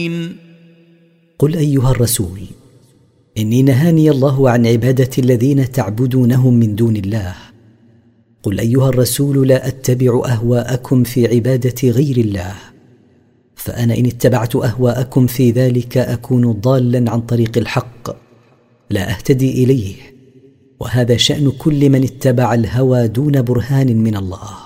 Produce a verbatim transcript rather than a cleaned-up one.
قل أيها الرسول إني نهاني الله عن عبادة الذين تعبدونهم من دون الله. قل أيها الرسول لا أتبع أهواءكم في عبادة غير الله، فأنا إن اتبعت أهواءكم في ذلك أكون ضالا عن طريق الحق لا أهتدي إليه، وهذا شأن كل من اتبع الهوى دون برهان من الله.